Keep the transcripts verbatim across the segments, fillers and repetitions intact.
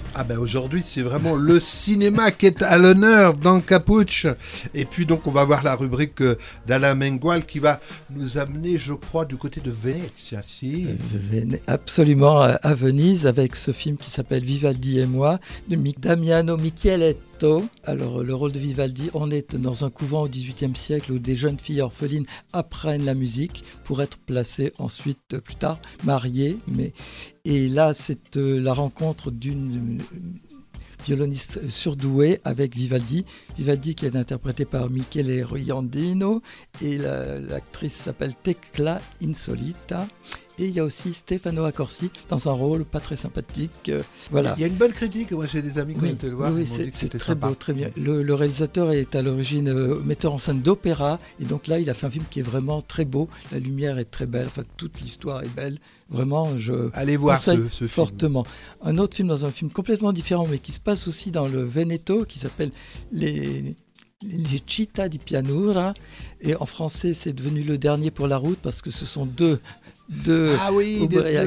Ah ben aujourd'hui c'est vraiment le cinéma qui est à l'honneur dans Capuch. Et puis donc on va voir la rubrique d'Alain Mengual qui va nous amener, je crois, du côté de Venezia, si. Absolument, à Venise, avec ce film qui s'appelle Vivaldi et moi, de Damiano Micheletto. Alors le rôle de Vivaldi, on est dans un couvent au dix-huitième siècle où des jeunes filles orphelines apprennent la musique pour être placées ensuite, plus tard, mariées. Mais... Et là, c'est euh, la rencontre d'une violoniste surdouée avec Vivaldi. Vivaldi qui est interprété par Michele Roiandino et la, l'actrice s'appelle Tecla Insolita. Et il y a aussi Stefano Accorsi dans un rôle pas très sympathique. Euh, voilà. Il y a une bonne critique. Moi, j'ai des amis qui oui, ont été le voir. Oui, c'est, c'est très sympa. Beau, très bien. Le, le réalisateur est à l'origine euh, metteur en scène d'opéra. Et donc là, il a fait un film qui est vraiment très beau. La lumière est très belle. Enfin, toute l'histoire est belle. Vraiment, je Allez voir ce, ce film. Fortement. Un autre film dans un film complètement différent, mais qui se passe aussi dans le Veneto, qui s'appelle Les... Les Città di Pianura, et en français c'est devenu Le Dernier pour la route parce que ce sont deux deux ah oui,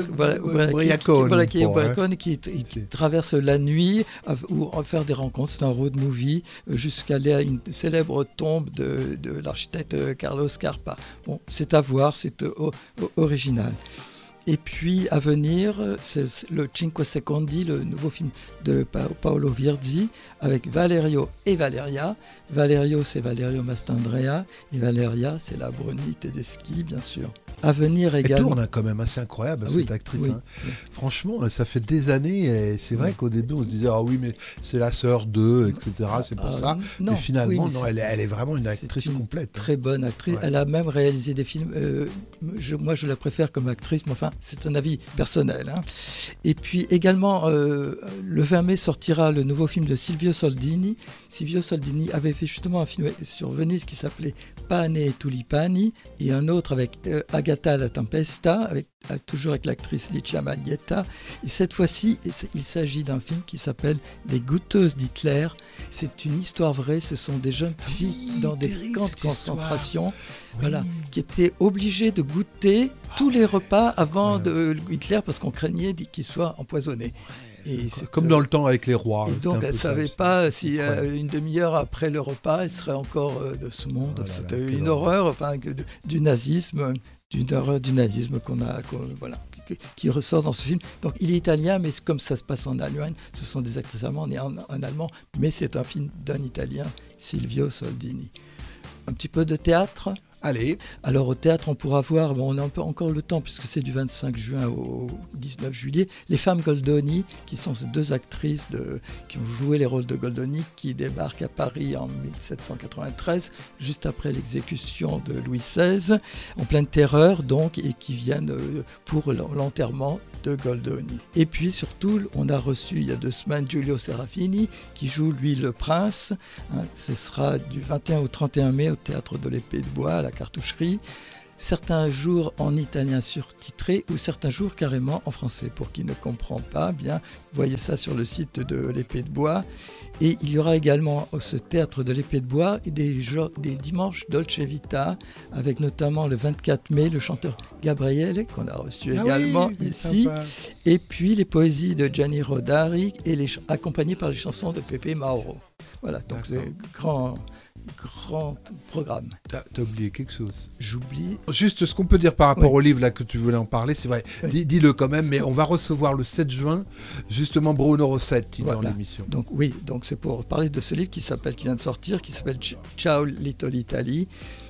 Ubriacone qui, qui, qui traversent la nuit ou faire des rencontres. C'est un road movie jusqu'à aller à une célèbre tombe de, de l'architecte Carlo Scarpa. Bon, c'est à voir, c'est o, o, original. Et puis à venir, c'est le Cinque Secondi, le nouveau film de Paolo Virzi, avec Valerio et Valeria. Valerio, c'est Valerio Mastandrea, et Valeria, c'est la Bruni Tedeschi, bien sûr. À venir également. Elle tourne hein, quand même assez incroyable, cette oui, actrice. Oui, hein. oui. Franchement, ça fait des années, et c'est vrai oui. qu'au début, on se disait, ah oui, mais c'est la sœur d'eux, et cetera. C'est pour euh, ça. Non, mais finalement, oui, non, elle est, elle est vraiment une actrice une complète. Très bonne actrice. Ouais. Elle a même réalisé des films. Euh, je, moi, je la préfère comme actrice, mais enfin, c'est un avis personnel. Hein. Et puis également, euh, le vingt mai sortira le nouveau film de Silvio Soldini. Silvio Soldini avait fait justement un film sur Venise qui s'appelait Pane e Tulipani, et un autre avec euh, Agatha la Tempesta, avec, toujours avec l'actrice Licia Maglietta. Et cette fois-ci, il s'agit d'un film qui s'appelle Les Goûteuses d'Hitler. C'est une histoire vraie, ce sont des jeunes filles oui, dans des camps de concentration oui. voilà, qui étaient obligées de goûter tous les repas avant ouais. de Hitler parce qu'on craignait qu'ils soient empoisonnés. Et c'est comme dans le temps avec les rois. Et donc elle ne savait ça, pas si euh, une demi-heure après le repas, elle serait encore euh, de ce monde. Oh là C'était là, une horreur enfin, que, de, du nazisme, d'une horreur du nazisme qu'on a, qu'on, voilà, qui, qui ressort dans ce film. Donc il est italien, mais comme ça se passe en Allemagne, ce sont des actrices allemandes et en, en allemand, mais c'est un film d'un Italien, Silvio Soldini. Un petit peu de théâtre. Allez. Alors au théâtre, on pourra voir, bon, on a un peu encore le temps puisque c'est du vingt-cinq juin au dix-neuf juillet, les femmes Goldoni, qui sont ces deux actrices de, qui ont joué les rôles de Goldoni, qui débarquent à Paris en dix-sept cent quatre-vingt-treize, juste après l'exécution de Louis seize, en pleine terreur donc, et qui viennent pour l'enterrement de Goldoni. Et puis surtout, on a reçu il y a deux semaines Giulio Serafini, qui joue lui le prince. Hein, ce sera du vingt et un au trente et un mai au théâtre de l'Épée de Bois, à la Cartoucherie. Certains jours en italien surtitré ou certains jours carrément en français. Pour qui ne comprend pas, bien, voyez ça sur le site de l'Épée de Bois. Et il y aura également au ce théâtre de l'Épée de Bois des, jours, des dimanches Dolce Vita, avec notamment le vingt-quatre mai le chanteur Gabriele, qu'on a reçu ah également oui, ici. Sympa. Et puis les poésies de Gianni Rodari, et les, accompagnées par les chansons de Pepe Mauro. Voilà, donc D'accord. c'est grand... grand programme. T'as, t'as oublié quelque chose. J'oublie. Juste ce qu'on peut dire par rapport oui. au livre là que tu voulais en parler, c'est vrai. Oui. Dis, dis-le quand même, mais on va recevoir le sept juin justement Bruno Rossetti voilà. dans l'émission. Donc oui, donc c'est pour parler de ce livre qui s'appelle, qui vient de sortir, qui s'appelle Ciao Little Italy,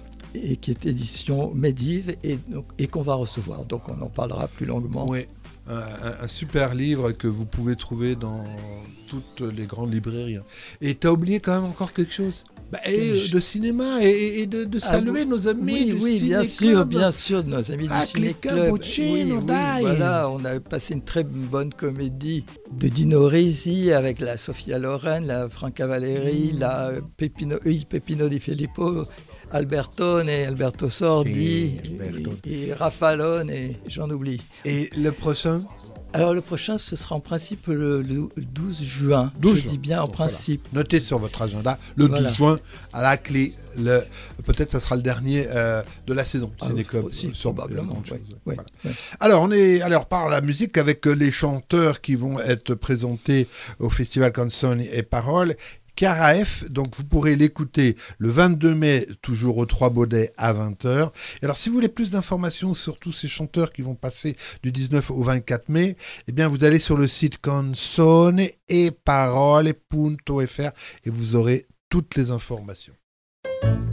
et qui est édition Medive et, donc, et qu'on va recevoir. Donc on en parlera plus longuement. Oui. Un, un super livre que vous pouvez trouver dans toutes les grandes librairies. Et tu as oublié quand même encore quelque chose bah, et de cinéma et, et de, de saluer ah, nos amis oui, du oui, Ciné bien Club. sûr, bien sûr, nos amis ah, du Ciné Club. Oui, oui, voilà, on a passé une très bonne comédie de Dino Risi avec la Sofia Loren, la Franca Valeri, mmh. la Pepino, Il Pepino di Filippo, Albertone et Alberto Sordi, et, et, et Raffalone, et j'en oublie. Et le prochain ? Alors le prochain, ce sera en principe le, le douze juin. douze Je juin. dis bien en Donc, principe. voilà. Notez sur votre agenda le Voilà. douze juin à la clé. Le, peut-être ça sera le dernier euh, de la saison. Ah, Ciné-Club aussi, euh, sur probablement. grande Ouais, chose. ouais, Voilà. ouais. Alors on est alors par la musique avec les chanteurs qui vont être présentés au Festival Canzoni et Paroles. Cara F, donc vous pourrez l'écouter le vingt-deux mai, toujours aux Trois Baudets à vingt heures. Et alors si vous voulez plus d'informations sur tous ces chanteurs qui vont passer du dix-neuf au vingt-quatre mai, eh bien vous allez sur le site canzone e parole punto f r et vous aurez toutes les informations.